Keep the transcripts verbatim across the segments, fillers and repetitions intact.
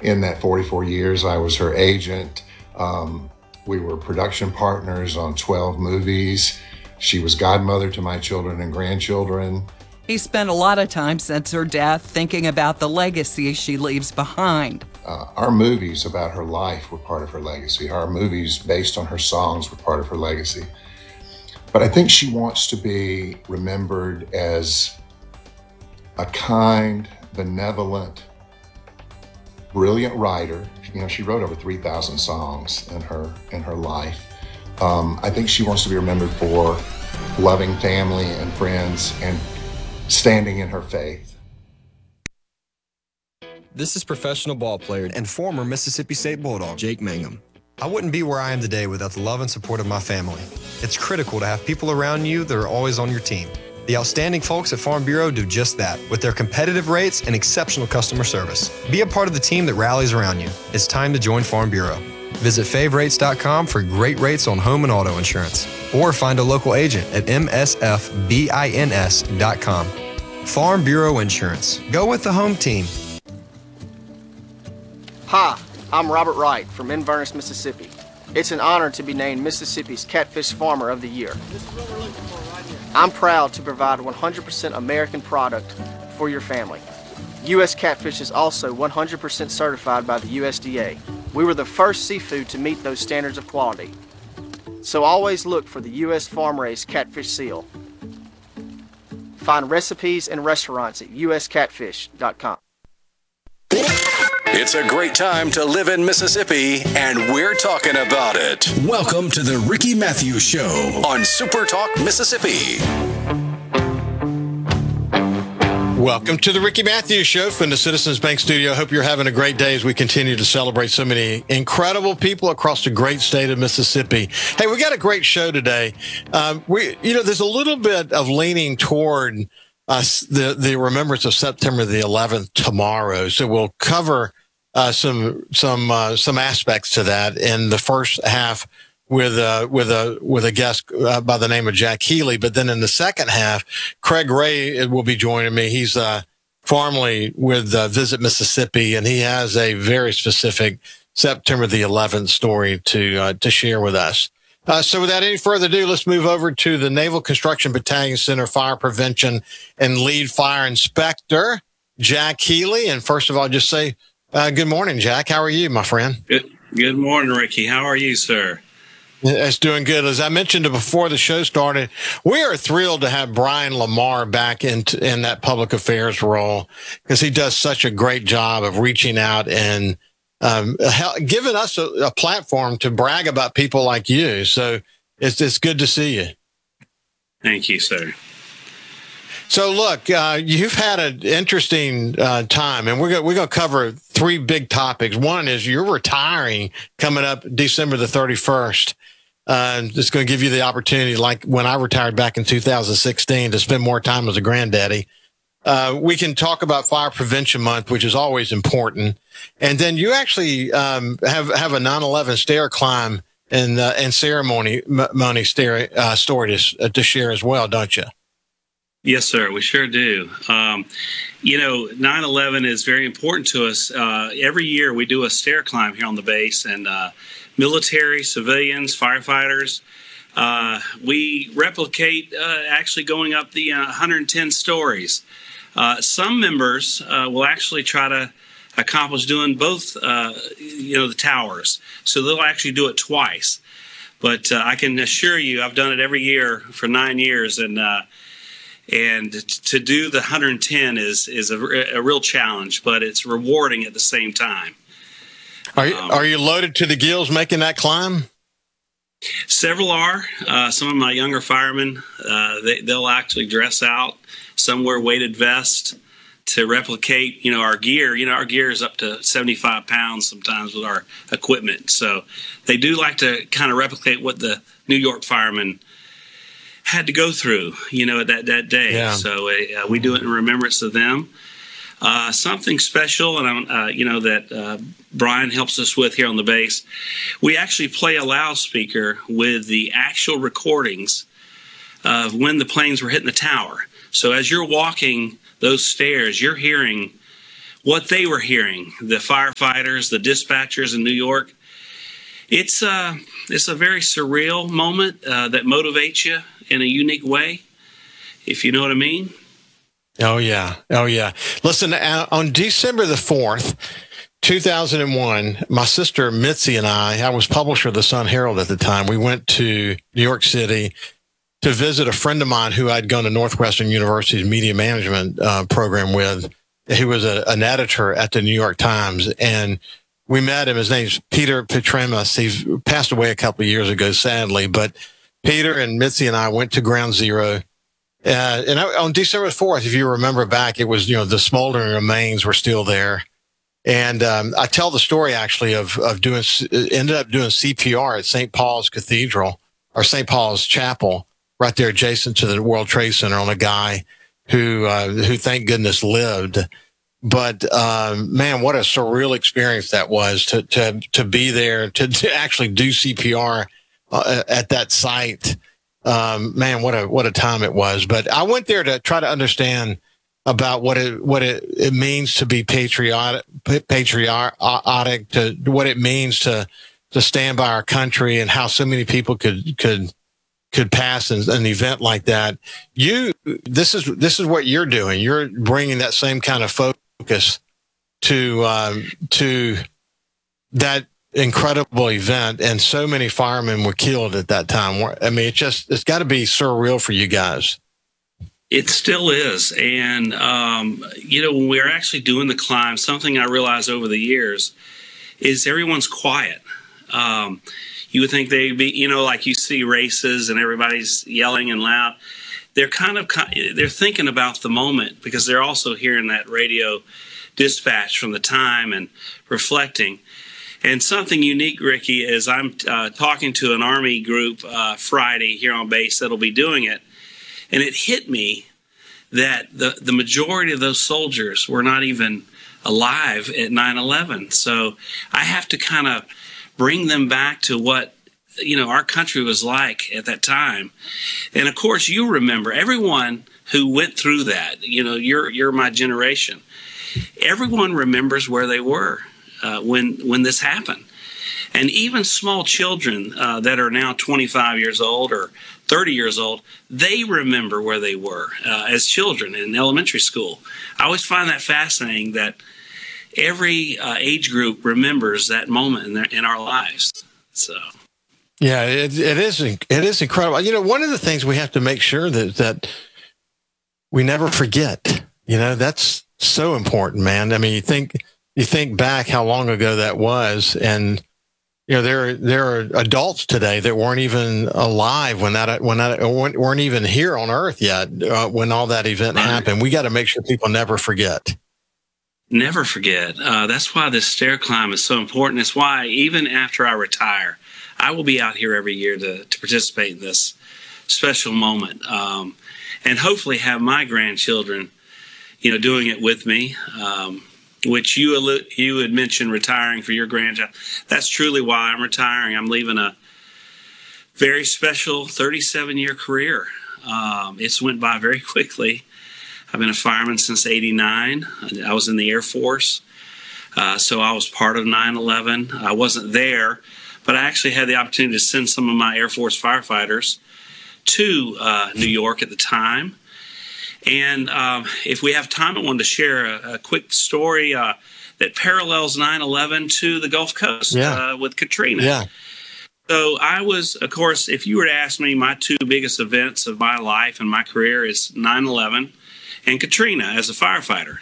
in that forty-four years. I was her agent. Um, we were production partners on twelve movies. She was godmother to my children and grandchildren. He spent a lot of time since her death thinking about the legacy she leaves behind. Uh, our movies about her life were part of her legacy. Our movies based on her songs were part of her legacy. But I think she wants to be remembered as a kind, benevolent, brilliant writer. You know, she wrote over three thousand songs in her in her life. Um, I think she wants to be remembered for loving family and friends and standing in her faith. This is professional ball player and former Mississippi State Bulldog, Jake Mangum. I wouldn't be where I am today without the love and support of my family. It's critical to have people around you that are always on your team. The outstanding folks at Farm Bureau do just that with their competitive rates and exceptional customer service. Be a part of the team that rallies around you. It's time to join Farm Bureau. Visit fave rates dot com for great rates on home and auto insurance, or find a local agent at m s f bins dot com. Farm Bureau Insurance. Go with the home team. Hi, I'm Robert Wright from Inverness, Mississippi. It's an honor to be named Mississippi's Catfish Farmer of the Year. I'm proud to provide one hundred percent American product for your family. U S Catfish is also one hundred percent certified by the U S D A. We were the first seafood to meet those standards of quality. So always look for the U S farm-raised catfish seal. Find recipes and restaurants at u s catfish dot com. It's a great time to live in Mississippi, and we're talking about it. Welcome to the Ricky Matthews Show on Super Talk Mississippi. Welcome to the Ricky Matthews Show from the Citizens Bank Studio. Hope you're having a great day as we continue to celebrate so many incredible people across the great state of Mississippi. Hey, we got a great show today. Um, we, you know, there's a little bit of leaning toward us, the, the remembrance of September the eleventh tomorrow. So we'll cover uh, some some uh, some aspects to that in the first half with uh, with a with a guest uh, by the name of Jack Healy. But then in the second half, Craig Ray will be joining me. He's uh, formerly with uh, Visit Mississippi, and he has a very specific September the eleventh story to uh, to share with us. Uh, so without any further ado, let's move over to the Naval Construction Battalion Center Fire Prevention and Lead Fire Inspector, Jack Healy. And first of all, just say uh, good morning, Jack. How are you, my friend? Good, good morning, Ricky. How are you, sir? It's doing good. As I mentioned before the show started, we are thrilled to have Brian Lamar back in, in that public affairs role because he does such a great job of reaching out and um, giving us a, a platform to brag about people like you. So it's, it's good to see you. Thank you, sir. So look, uh, you've had an interesting uh, time, and we're going we're going to cover three big topics. One is you're retiring coming up December the thirty-first. Uh, it's going to give you the opportunity, like when I retired back in two thousand sixteen, to spend more time as a granddaddy. Uh, we can talk about Fire Prevention Month, which is always important. And then you actually um, have, have a nine eleven stair climb and, uh, and ceremony money stair, uh, story to, uh, to share as well, don't you? Yes, sir. We sure do. Um, you know, nine eleven is very important to us. Uh, every year we do a stair climb here on the base, and uh, military, civilians, firefighters, uh, we replicate uh, actually going up the uh, one hundred ten stories. Uh, some members uh, will actually try to accomplish doing both, uh, you know, the towers. So they'll actually do it twice. But uh, I can assure you, I've done it every year for nine years, and uh, And to do the one hundred ten is is a, a real challenge, but it's rewarding at the same time. Are you, um, are you loaded to the gills making that climb? Several are. Uh, some of my younger firemen, uh, they, they'll actually dress out. Some wear weighted vests to replicate, you know, our gear. You know, our gear is up to seventy-five pounds sometimes with our equipment. So they do like to kind of replicate what the New York firemen had to go through, you know, that, that day. Yeah. So uh, we do it in remembrance of them. Uh, something special, and I'm, uh, you know, that uh, Brian helps us with here on the base. We actually play a loudspeaker with the actual recordings of when the planes were hitting the tower. So as you're walking those stairs, you're hearing what they were hearing, the firefighters, the dispatchers in New York. It's, uh, it's a very surreal moment uh, that motivates you in a unique way, if you know what I mean. Oh, yeah. Oh, yeah. Listen, uh, on December the fourth, two thousand one, my sister Mitzi and I, I was publisher of the Sun Herald at the time. We went to New York City to visit a friend of mine who I'd gone to Northwestern University's media management uh, program with. He was a, an editor at the New York Times, and we met him. His name's Peter Petremus. He's passed away a couple of years ago, sadly, but Peter and Mitzi and I went to Ground Zero. Uh, and I, on December fourth, if you remember back, it was, you know, the smoldering remains were still there. And um, I tell the story actually of, of doing, ended up doing C P R at Saint Paul's Cathedral or Saint Paul's Chapel right there adjacent to the World Trade Center on a guy who, uh, who thank goodness lived. But, um, man, what a surreal experience that was to, to, to be there, to, to actually do C P R uh, at that site. Um, man, what a, what a time it was. But I went there to try to understand about what it, what it, it means to be patriotic, patriotic, to what it means to, to stand by our country and how so many people could, could, could pass an, an event like that. You, this is, this is what you're doing. You're bringing that same kind of focus to, um, to that incredible event, and so many firemen were killed at that time. I mean, it just, it's got to be surreal for you guys. It still is. And, um, you know, when we were actually doing the climb, something I realized over the years is everyone's quiet. Um, you would think they'd be, you know, like you see races and everybody's yelling and loud. They're kind of, they're thinking about the moment because they're also hearing that radio dispatch from the time and reflecting. And something unique, Ricky, is I'm uh, talking to an Army group uh, Friday here on base that'll be doing it. And it hit me that the, the majority of those soldiers were not even alive at nine eleven. So I have to kind of bring them back to what, you know, our country was like at that time. And, of course, you remember everyone who went through that. You know, you're, you're my generation. Everyone remembers where they were. Uh, when when this happened. And even small children uh, that are now twenty-five years old or thirty years old, they remember where they were uh, as children in elementary school. I always find that fascinating that every uh, age group remembers that moment in, their, in our lives. So, yeah, it, it is it is incredible. You know, one of the things we have to make sure that that we never forget. You know, that's so important, man. I mean, you think. You think back how long ago that was, and you know there there are adults today that weren't even alive when that when that weren't even here on Earth yet uh, when all that event happened. We got to make sure people never forget. Never forget. Uh, that's why this stair climb is so important. It's why even after I retire, I will be out here every year to to participate in this special moment, um, and hopefully have my grandchildren, you know, doing it with me. Um, which you you had mentioned retiring for your grandchild. That's truly why I'm retiring. I'm leaving a very special thirty-seven-year career. Um, it's went by very quickly. I've been a fireman since eighty-nine. I was in the Air Force, uh, so I was part of nine eleven. I wasn't there, but I actually had the opportunity to send some of my Air Force firefighters to uh, New York at the time. And um, if we have time, I wanted to share a, a quick story uh, that parallels nine eleven to the Gulf Coast yeah. uh, with Katrina. Yeah. So I was, of course, if you were to ask me, my two biggest events of my life and my career is nine eleven and Katrina as a firefighter.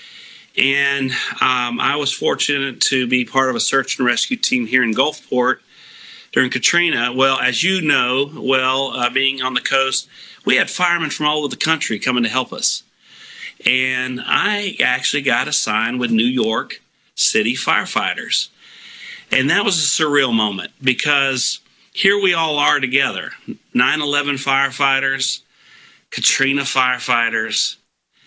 And um, I was fortunate to be part of a search and rescue team here in Gulfport during Katrina. Well, as you know, well, uh, being on the coast, we had firemen from all over the country coming to help us. And I actually got assigned with New York City firefighters. And that was a surreal moment because here we all are together, nine eleven firefighters, Katrina firefighters.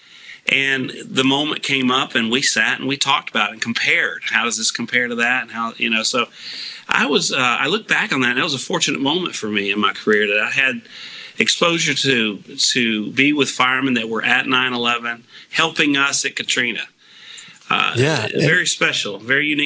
And the moment came up and we sat and we talked about it and compared. How does this compare to that? And how, you know, so I was, uh, I look back on that and that was a fortunate moment for me in my career that I had exposure to to be with firemen that were at nine eleven, helping us at Katrina. uh, Yeah. very special, very unique